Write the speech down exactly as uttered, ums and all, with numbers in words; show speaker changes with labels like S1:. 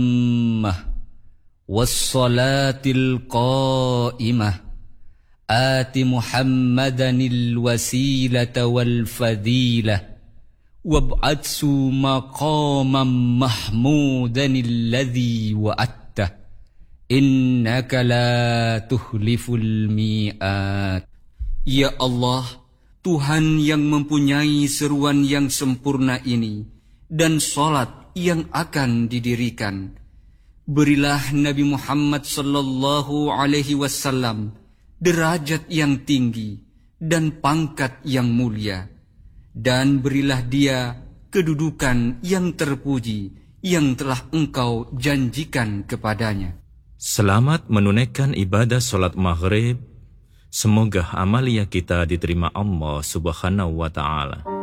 S1: والصلاة القائمة آت محمدا الوسيلة والفضيلة وابعثه مقاما محمودا الذي وعدته إنك لا تخلف الميعاد. Ya Allah, Tuhan yang mempunyai seruan yang sempurna ini dan salat yang akan didirikan, berilah Nabi Muhammad sallallahu alaihi wasallam derajat yang tinggi dan pangkat yang mulia, dan berilah dia kedudukan yang terpuji yang telah Engkau janjikan kepadanya.
S2: Selamat menunaikan ibadah solat maghrib. Semoga amalia kita diterima Allah Subhanahu wa ta'ala.